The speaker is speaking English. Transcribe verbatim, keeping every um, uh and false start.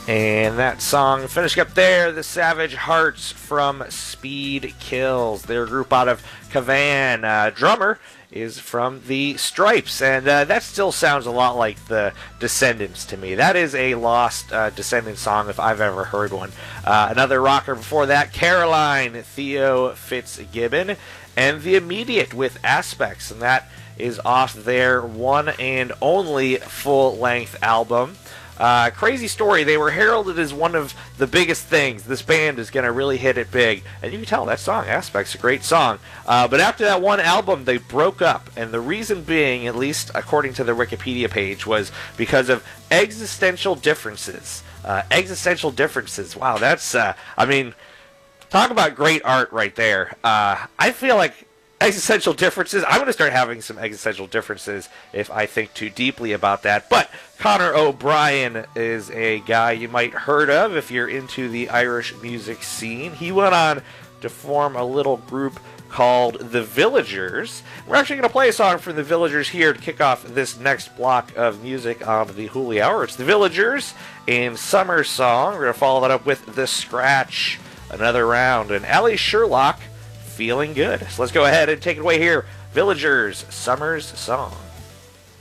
And that song finishing up there, the Savage Hearts from Speed Kills. Their group out of Cavan. Uh, drummer is from the Stripes, and uh, that still sounds a lot like the Descendants to me. That is a lost uh, Descendants song if I've ever heard one. Uh, another rocker before that, Caroline, Theo Fitzgibbon, and The Immediate with Aspects, and that is off their one and only full-length album. Uh, crazy story, they were heralded as one of the biggest things. This band is going to really hit it big. And you can tell that song, Aspects, a great song. Uh, but after that one album, they broke up. And the reason being, at least according to their Wikipedia page, was because of existential differences. Uh, existential differences. Wow, that's, uh, I mean, talk about great art right there. Uh, I feel like existential differences. I'm going to start having some existential differences if I think too deeply about that. But Connor O'Brien is a guy you might heard of if you're into the Irish music scene. He went on to form a little group called The Villagers. We're actually going to play a song from The Villagers here to kick off this next block of music on the Hooli Hour. It's The Villagers in Summer Song. We're going to follow that up with The Scratch, Another Round, and Ali Sherlock, Feeling Good. So let's go ahead and take it away here. Villagers, Summer's Song.